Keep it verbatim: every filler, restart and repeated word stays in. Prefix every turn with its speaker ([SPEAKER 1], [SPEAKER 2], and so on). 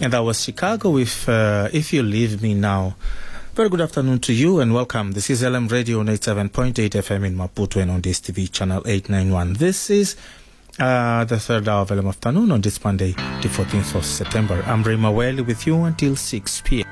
[SPEAKER 1] And that was Chicago with uh, If You Leave Me Now. Very good afternoon to you and welcome. This is L M Radio on eighty-seven point eight F M in Maputo and on this T V channel eight ninety-one. This is uh, the third hour of L M Afternoon on this Monday, the fourteenth of September. I'm Ray Maweli with you until six p.m.